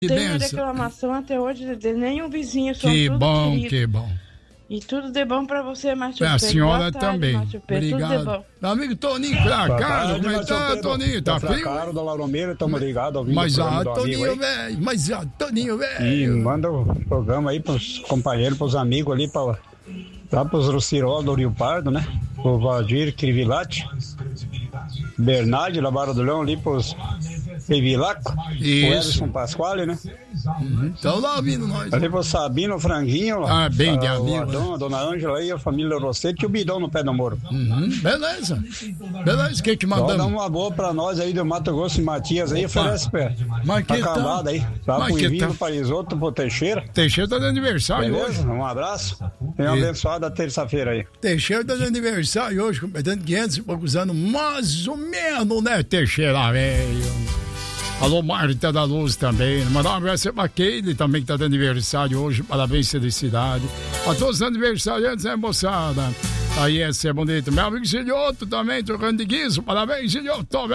Tenho reclamação até hoje de nenhum vizinho. Que bom, querido. Que bom. E tudo de bom pra você, Márcio P. A senhora tarde, também. Obrigado. Tudo de bom. Meu amigo Toninho, pra casa, como é que tá, Toninho? Tá frio? Claro, da Lauromeira, estamos ligados ao Mas Toninho, velho. Toninho, velho. E manda o programa aí pros companheiros, pros amigos ali, lá pros Rocirol do Rio Pardo, né? O Valdir Crivilati, Bernardo, da Barra do Leão, ali pros Evilaco, o Edson Pasquale, né? Então lá ouvindo nós. Ali pro Sabino Franguinho, bem de amigo. O Adão, a Dona Ângela aí, a família Rossetti e o Bidão no pé do moro. Beleza. O que mandamos? Dá uma boa pra nós aí do Mato Grosso e Matias aí, oferece pra cambada aí. Tá pro Ivinho, pro Parisoto, pro Teixeira. Teixeira tá de aniversário hoje. Um abraço. Tenha uma abençoada terça-feira aí. Teixeira tá de aniversário hoje, completando 500 e poucos anos, mais ou menos, né, Teixeira, velho? Alô, Marta da Luz também. Mandar um abraço pra Keile também, que tá de aniversário hoje. Parabéns, felicidade. A todos os aniversariantes, né, moçada? Aí, esse é bonito. Meu amigo Gilioto também, trocando de guiso. Parabéns, Gilioto.